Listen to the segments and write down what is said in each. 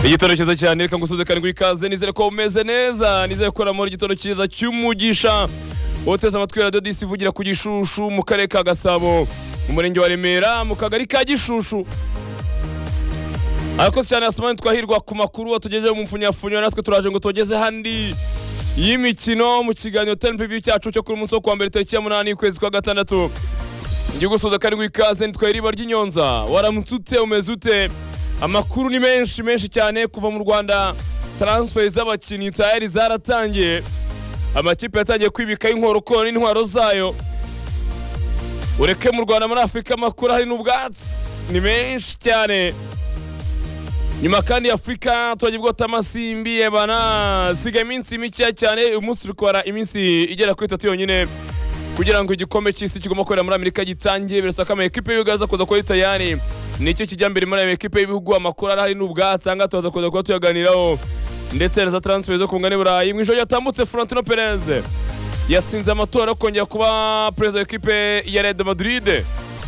igitoro cyiza cyane reka ngusuze kandi gwikaze nizere ko umeze neza nizere ko ramora igitoro cyiza cy'umugisha woteza amatwi ya Radio DC ivugira ku Gishushu mu karere ka Gasabo mu murenge wa Remera mu kagari ka Gishushu. Ariko cyane asomane twahirwa ku makuru atugejeje mu mfunyafunyo natwe turaje ngo togeze handi y'imikino mu kiganiro Ten Preview cyacu cyo kuri umunsi wo kwa mbere tariki ya 8 kwezi kwa gatandatu. Ngiye gusuza kandi gwikaze nitwaye riba ry'inyonza waramutse umeze ute? Amakuru ni menshi cyane kuva mu Rwanda. Transfer z'abakinnyi tayari zaratangiye. Amakipe yatangiye kwibika inkorokoro n'intwaro zayo. Ureke mu Rwanda muri Afrika amakuru hari n'ubwatsi ni menshi cyane. Nyuma kandi Afrika twagibwota amasimbi bana siga iminsi mike cyane umunsi tukora iminsi igera kuri 3 yonyine kugira ngo igikombe cy'isi kigomba korera muri Amerika gitangiye birasaka ama equipe y'ugaza kuza ko tayari nicyo kijyambere muri equipe y'ibihugu amakuru ari n'ubwatsi anga tuza kuza tuyaganiraho ndetse za transfer zo kungana Burayi mwijoro yatambutse Florentino Perez yatsinze amatora kongera kuba president w'equipe ya Real Madrid.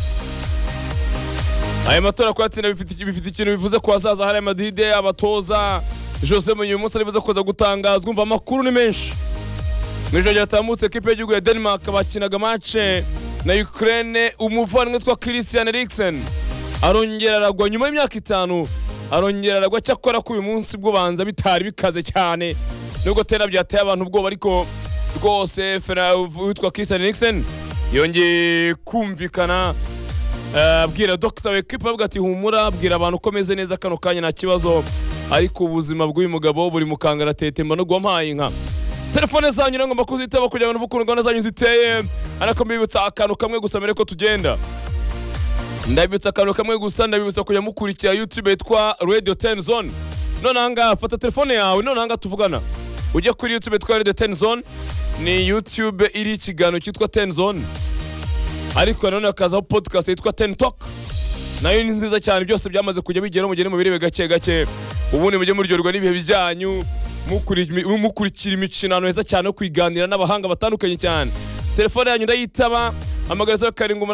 Aya matora kwatsinda bifite ikintu bivuze ko hazaza hari Madrid abatoza Jose Mourinho umunsi aribuze kuza gutangazwa umva amakuru ni menshi. Mwijoro yatambutse equipe y'igihugu ya Denmark bakinaga match na Ukraine umuvandimwe twa Christian Eriksen arongera aragwa nyuma y'imyaka 5 arongera aragwa cyakora kuri uyu munsi bwo banza bitari bikaze cyane nubwo tera byateye abantu ubwoba ariko rwose witwa Christian Eriksen yongeye kumvikana abwira Dr. w'equipe avuga ati humura abwira abantu komeze neza kano kanya nta kibazo ariko ubuzima bw'uyu mugabo buri mukangara tetemba no guhaye inka. Telefone zanyu ngo makuzitaba kugira ngo mvukunga Rwanda zanyu ziteye anakombibutsa akantu kamwe gusa mbere ko tugenda. Ndabibutsa akantu kamwe gusa ndabibutsa kujya mukurikira YouTube yitwa Radio 10 Zone. Nonanga fata telefone yawe nonanga tuvugana. Ujye kuri YouTube yitwa Radio 10 Zone ni YouTube iri kigano cyitwa 10 Zone. Ariko none akazaho podcast yitwa 10 Talk. Nayo ni nziza cyane byose byamaze kujya bigera mugene mu birebe gake. Ubundi mujye muryorwa n'ibihe bijyanyu mukurikira imicinano heza cyane kwiganira n'abahanga batandukanye cyane. Telefone yanyu ndayitaba amagarazo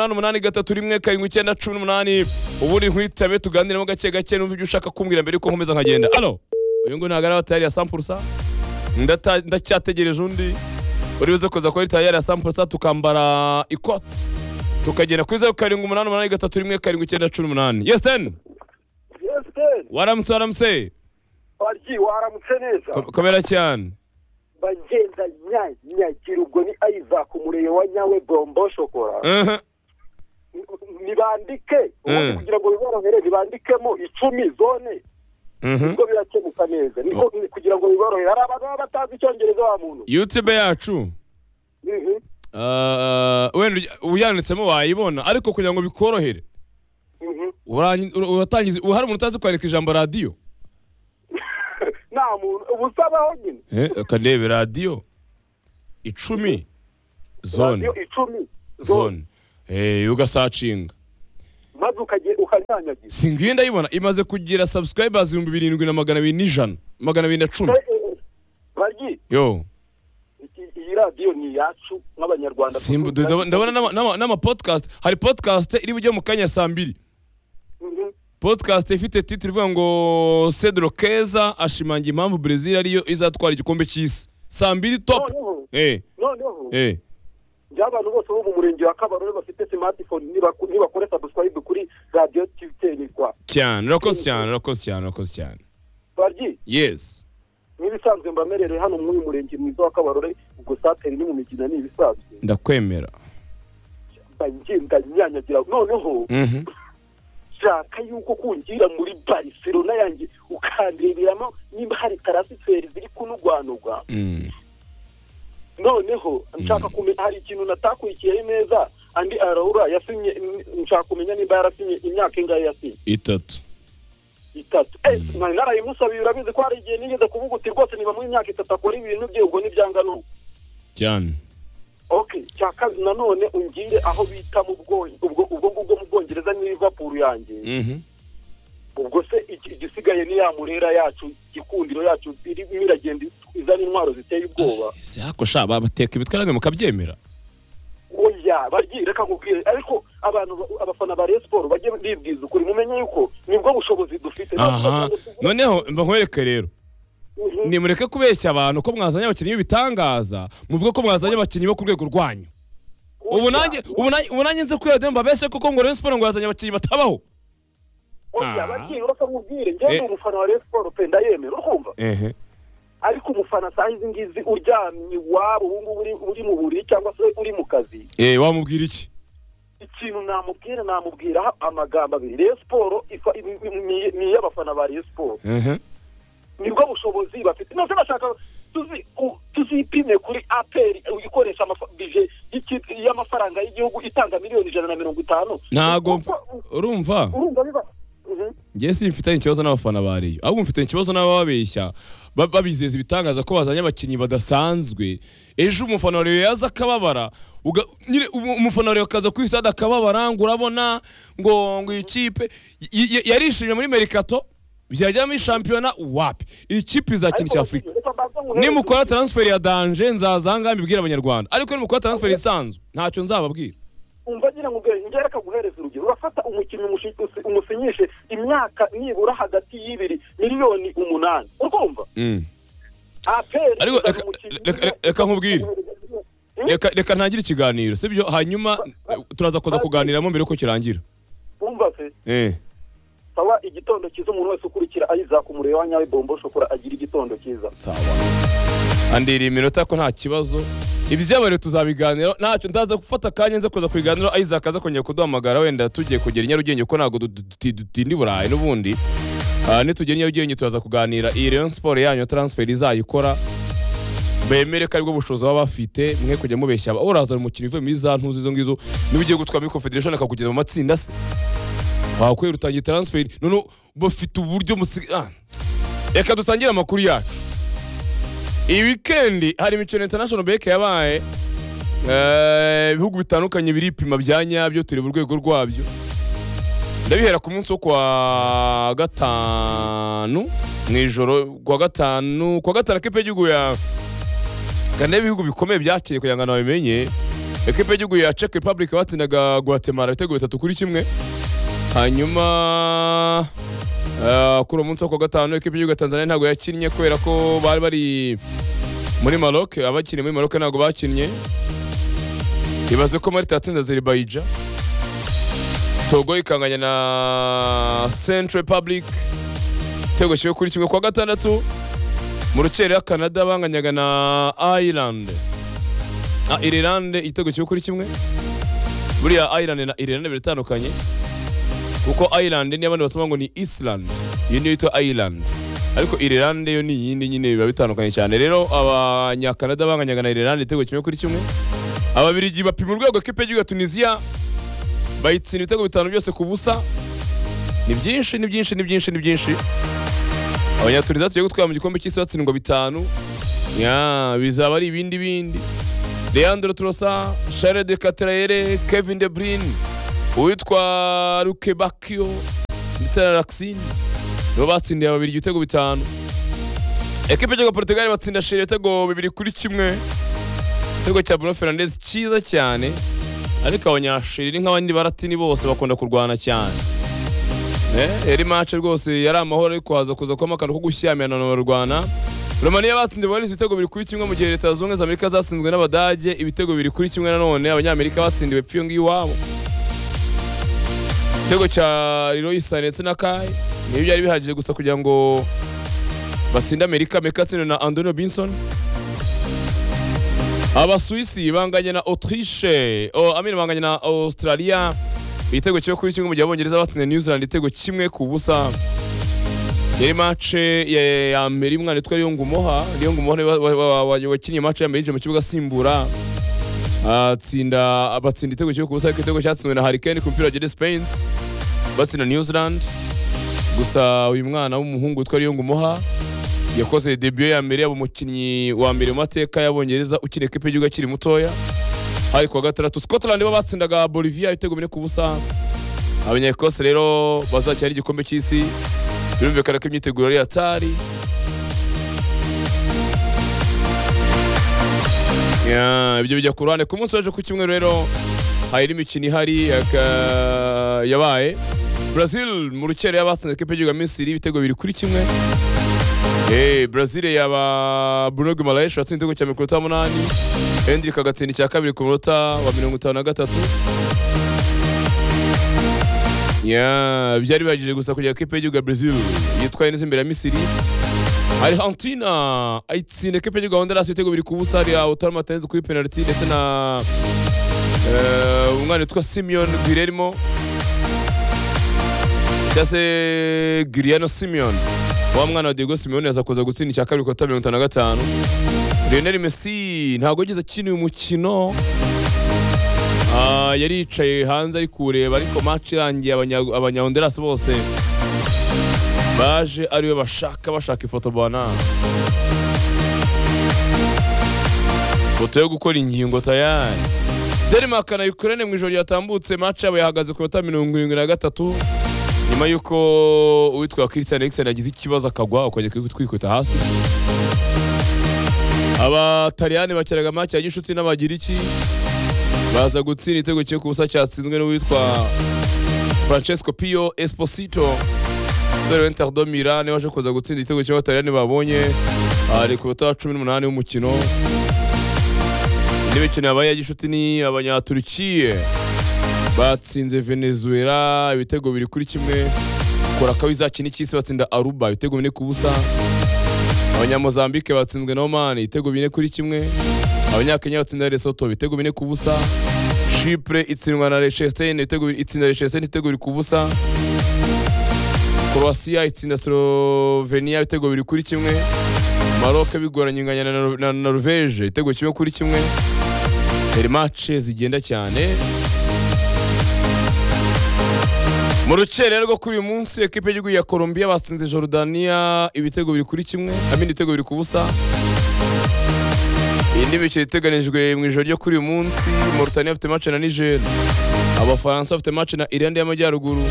78831 ubundi nkwitabe tuganiramo gake numva ibyo ushaka kumbwira mbere ko nkomeza nkagenda. Allo uyu ngo ntagara batari ya 100% ndacyategereje undi uribuze koza ko tayari ya 100% tukambara ikoti tukagenda kuri 78831 Yes ten waramutse Barji waramutse neza komera cyane bagenda nyagira ubwo ni Isaac umureye wa nyawe bombo shokora nibandike kugira ngo biborohere nibandikemo 10 zone ubwo birakemuka neza niko kugira ngo biborohere hari abantu batazi icyongereza wa muntu YouTube yacu wenda uyanditsemo wayibona ariko kugira ngo bikorohere uratangiza uhari umuntu utazi kwandika ijambo radio nta muntu ubusabaho nyine akadebe radio 10 zone radio 10 zone ugasacinga maze ukanyanyagira singiye ndayibona imaze kugira subscribers 2710 Barji yo iyi radio ni yacu nk'abanyarwanda ndabona n'ama podcast hari podcast iri bujye mu kanya saa 2 podcast ifite titre ivuga ngo Cedro Keza ashimangira impamvu Brazil ariyo izatwara igikombe cy'isi saa 2 top Abantu bose bo mu murenge wa Kabarore bafite smartphone nibakore subscribe kuri Radio TV kwa cyane rakoze cyane Barji yes nibisanzwe mbamerere hano mu murenge mwiza wa Kabarore ubwo sateri ni mu mikina ni ibisanzwe ndakwemera bagenda nyanyagira noneho shaka yuko kungira muri Barcelona yanjye ukandiriramo nimba hari transfer ziri kunugwanugwa noneho nshaka kumenya hari ikintu natakurikiye neza andi Araura yasinye nshaka kumenya nimba yarasinye imyaka ingahe yasinye 3 nari narayimusabira urabizi ko hari igihe nigeze kuvuga uti rwose niba mu imyaka 3 akora ibintu bye ubwo nibyangano cyane okay cyaka nanone ungire aho bita mu ubwo mu Bwongereza ni Liverpool yanjye ubwo se igisigaye ni ya murera yacu gikundiro yacu iri miragenda izana intwaro ziteye ubwoba se hako sha babateka ibitwarage mukabyemera oya bagira reka nkubwire ariko abafana ba Rayon Sport bajye bibwiza ukuri mumenye yuko nibwo bushobozi dufite. Noneho nkwereke rero nimureke kubeshya abantu ko mwazanye abakinnyi b'ibitangaza muvuga ko mwazanye abakinnyi bo ku rwego rwanyu. Ubu nanjye nze kwira demba bese kuko ngo Rayon Sport ngo yazanye abakinnyi batabaho. Abakinnyi urakabubwire njye ndi umufana wa Rayon Sport pe ndayemera urumva. Ariko umufana sahizi ngizi uryamye iwabo uri mu buriri cyangwa se uri mu kazi. Wamubwira iki? Ikintu namubwira amagambo abiri. Rayon Sport ni y'abafana ba Rayon Sport. Nibwo bushobozi bafite. Nose bashaka tuzipime kuri APR ikoresha budget y'amafaranga y'igihugu itanga miliyoni 150. Ntago urumva biba. Ngiye simfitanye ikibazo n'abafana ba Rayon. Ahubwo mfitanye ikibazo n'abababeshya babizeza ibitangaza ko bazanye abakinnyi badasanzwe. Ejo umufana wa Rayon yaza akababara umufana wa Rayon akaza kuri stade akababara ngo urabona ngo ikipe yarishimye muri Mercato byajya muri championnat wapi ikipe izakina cy'Afrika. Nimukora transfer ya danger nzazanga mbibwira abanyarwanda, ariko nimukora transfer isanzwe ntacyo nzababwira. Umva gira ngo ngera kaguhereza urugero urafata umukinnyi umusinyishe imyaka nibura hagati y'ibiri miliyoni 8 urumva. Ariko reka nkubwire reka ntagire ikiganiro sibyo hanyuma turaza kuza kuganiramo mbere uko kirangira. Umva se sawa igitondo cyiza umuntu wese ukurikira Isaac umureye wa nyawe bombo shokora agira igitondo cyiza. Sawa andira iminota ko nta kibazo ibyabare tuzabiganira ntacyo ndaza gufata kanya nze kuza kubiganira. Isaac aza kongera kuduhamagara wenda tugiye kugera Nyarugenge ko nago dutindi burayi n'ubundi nitugera Nyarugenge turaza kuganira iyi Rayon Sport yanyu transfer izayikora bemere ko aribwo bushobozi baba bafite mwe kujya mubeshya uraza umukino ivuye muri za ntuzi izo ngizo nibugiye gutwara muri Confederation akakugeza mu matsinda se wakwera utangiye transfer none bafite uburyo reka dutangire amakuru yacu. Iyi weekend hari imikino international break yabaye ibihugu bitandukanye biripima bya nyabyo tureba urwego rwabyo. Ndabihera ku munsi wo kwa gatanu mwijoro kwa gatanu equipe y'igihugu ya Ghana ibihugu bikomeye byakiriye kugira ngo nabimenye. Equipe y'igihugu ya Czech Republic batsindaga Guatemala ibitego 3-1. Hanyuma kuri umunsi wo kwa gatanu equipe y'igihugu ya Tanzania ntago yakinnye kubera ko bari muri Maroc. Abakinnyi muri Maroc ntago bakinnye. Ibaze ko Malta yatsinze Azerbaijan. Togo ikanganya na Central Republic tego cyo kuri kimwe kwa gatandatu. Mu rukere ya Canada banganyaga na Ireland. Ireland itego cyo kuri kimwe. Buriya Ireland na Ireland biratandukanye kuko Ireland ni abandi basoma ngo ni Iceland yindi yitwa Ireland, ariko Ireland yo ni yindi nyine biba bitandukanye cyane. Rero abanyakanada banganyaga na Ireland itego kimwe kuri kimwe. Ababirigi bapima urwego equipe y'igihugu ya Tunisia bayitsinda ibitego 5 byose ku busa. Ni byinshi Abanyatunisia tugiye gutwara mu gikombe cy'isi batsindwa 5 bizaba ari ibindi. Leandro Trossard, Charles de Ketelaere, Kevin De Bruyne, uwitwa Luke Bakio, Mitara Laksini nibo batsindiye ababiri ibitego 5. Equipe y'Igihugu Portugal batsinda Chile ibitego 2-1. Igitego cya Bruno Fernandes cyiza cyane, ariko abanyashiri nk'abandi baratini bose bakunda kurwana cyane. Eri match rwose yari amahoro ariko haza kuza kwa makano ko gushyamyana no Rwanda. Romania batsinze bari ibitego 2-1 mu gihe Leta Zunze za Amerika zasinzwe n'Abadage ibitego 2-1 nanone Abanyamerika batsindiwe pfiyo ngiwabo. Igitego cya Leroy Sané ndetse na Kai niyo byari bihagije gusa kugira ngo batsinda Amerika mekatsino na Antonio Binson. Abasuisi banganye na Autriche banganye na Australia ibitego cyo kuri kimwe mu gihe Abongereza batsinze New Zealand itego 1-0. Yari match ya mbere imwana yitwa Liyongumoha wakinnye match ya mbere mu kibuga simbura batsinda itego cyo kubusa. Igitego cyatsinzwe na Harry Kane ku mpira ya Spain batsinda New Zealand. Gusa uyu mwana w'umuhungu witwa Liyongumoha yakoze debut ya mbere y'umukinnyi wa mbere mu mateka y'Abongereza ukina equipe y'igihugu akiri mutoya. Hari kwa gatandatu Scotland batsindaga Bolivia ibitego 4-0. Abanyekose rero bazacyari igikombe cy'isi birumvikana ko imyiteguro ari atari. Ibyo bijya ku ruhande ku munsi waje ku cyumweru rero hari imikino ihari yabaye. Brazil mu rukere yabatsinze ikipe y'igihugu ya Misiri ibitego 2-1. Brazil yaba Bruno Guimaraes watsinze igitego cya 8. Hendrick agatsinda icya kabiri ku munota wa 53. Byari bagije gusa kujya ikipe y'igihugu ya Brazil yitwaye neza imbere ya Misiri. Argentina ayitsinda ikipe y'igihugu ya Honduras ibitego 2-0 ari Lautaro Martinez kuri penalty ndetse na umwana witwa Simeon Guillermo cyase Guillermo Simeon wa mwana wa Diego Simeone yaza kuza gutsinda icya kabiri ku munota 55. Lionel Messi ntabwo yigeze akina uyu mukino, yari yicaye hanze ari kureba, ariko match irangiye abanya Honduras bose baje ariwe bashaka ifoto bwana, foto yo gukora ingingo tayari. Denmark na Ukraine mu ijoro yatambutse match yabo yahagaze ku munota 73 nyuma yuko uwitwa Christian Eriksen yagize ikibazo akagwa ukajya kwikubita hasi. Abataliyani bakiraga match ya gishuti n'abagiriki baza gutsinda igitego cyo kubusa cyatsinzwe n'uwitwa Francesco Pio Esposito sore Inter de Milan waje kuza gutsinda igitego cy'Abataliyani babonye ari ku munota 18 w'umukino. N'imikino yabaye ya gishuti ni abanyaturikiye batsinze Venezuela ibitego 2-1. Korakawi zakina ikisi batsinda Aruba ibitego 4-0. Abanyamozambique batsinzwe na Oman ibitego 4-1. Abanyakenya batsinda Lesotho ibitego 4-0. Chypre itsindwa na Liechtenstein itsinda Liechtenstein ibitego 2-0. Croatia itsinda Slovenia ibitego 2-1. Maroc bigoranye inganya na Norvège ibitego 1-1. Match zigenda cyane. Mu rukere rwo kuri uyu munsi ekipe y'igihugu ya Colombia batsinze Jordania ibitego 2-1, ibitego 2-0. Indi mikino iteganijwe mu ijoro ryo kuri uyu munsi, Mauritania afite match na Niger, Abafaransa afite match na Irlande y'Amajyaruguru,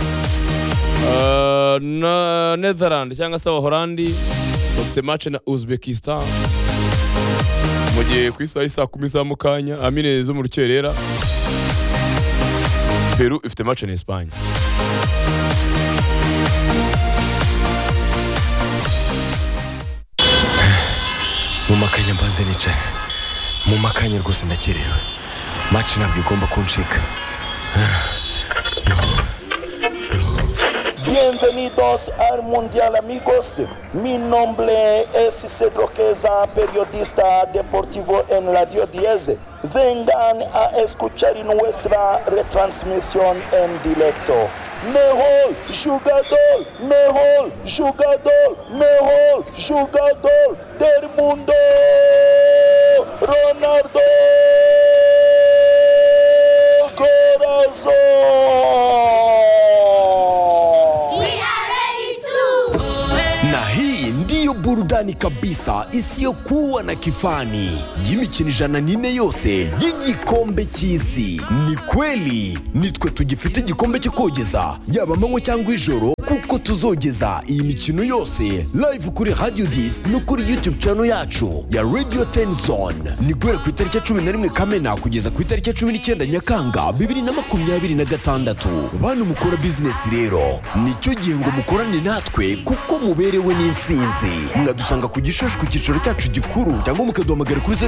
na Netherlands cyangwa se Abaholandi bafite match na Uzbekistan. Mu gihe ku isaha 10 za mukanya amine zo mu rukerera Peru ifite match na Espagne. Mumakanya mbanze nicaye, mumakanya rwose ndakerewe, match ntabwo igomba kuncika. Bienvenidos al Mundial, amigos. Mi nombre es Cedro Queza, periodista deportivo en Radio 10. Vengan a escuchar nuestra retransmisión en directo. Mejor jugador del mundo, Ronaldo Corazón. Burudani kabisa isiyokuwa na kifani y'imikino 104 yose y'igikombe cy'isi. Ni kweli nitwe tugifite igikombe cyo kogeza yaba amanywa cyangwa ijoro, kuko tuzogeza iyi mikino yose live kuri Radio 10 no kuri YouTube channel yacu ya Radio 10 Zone. Ni guhera ku itariki 11 Kamena kugeza ku itariki 19 Nyakanga 2026. Bantu mukora business rero nicyo gihe ngo mukorane natwe kuko muberewe n'intsinzi. Mwadusanga ku Gishushu ku cyicaro cyacu gikuru cyangwa mukaduhamagara kuri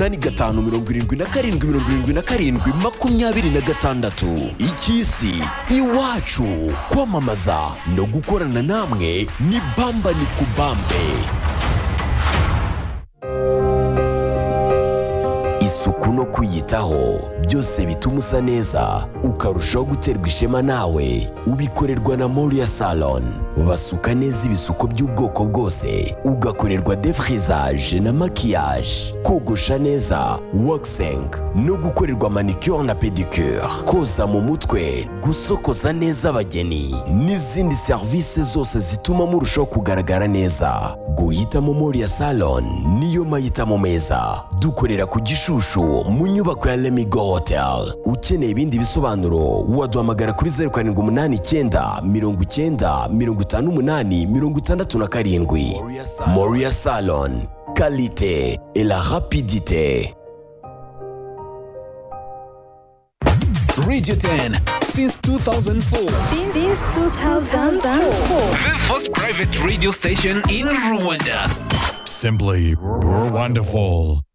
0785772726. Icy'isi iwacu, kwamamaza no gukorana namwe ni bamba ni kubambe. Isuku no kwiyitaho byose bituma usa neza ukarushaho guterwa ishema nawe ubikorerwa na Moria Salon. Basuka neza ibisuko by'ubwoko bwose, ugakorerwa defrisage na maquillage, kogosha neza, waxing no gukorerwa manicure na pedicure, koza mu mutwe, gusokoza neza abageni n'izindi service zose zituma murushaho kugaragara neza. Guhitamo Moria Salon niyo mahitamo meza. Dukorera ku Gishushu mu nyubako ya Lemigo Hotel. Ukeneye ibindi bisobanuro waduhamagara kuri 0789 Moria Salon, qualité et la rapidité. Radio 10 since 2004. Since 2004. The first private radio station in Rwanda. Simply, you're wonderful.